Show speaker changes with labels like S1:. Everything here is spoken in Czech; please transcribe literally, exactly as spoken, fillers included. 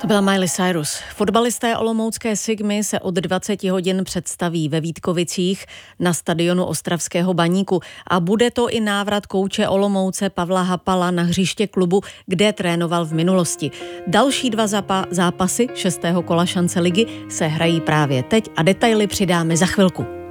S1: To byla Miley Cyrus. Fotbalisté olomoucké Sigmy se od dvacet hodin představí ve Vítkovicích na stadionu Ostravského Baníku a bude to i návrat kouče Olomouce Pavla Hapala na hřiště klubu, kde trénoval v minulosti. Další dva zapa- zápasy šestého kola šance ligy se hrají právě teď a detaily přidáme za chvilku.